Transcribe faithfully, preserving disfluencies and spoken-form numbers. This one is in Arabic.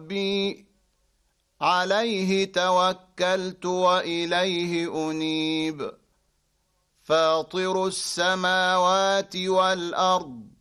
ربي عليه توكلت وإليه أنيب فاطر السماوات والأرض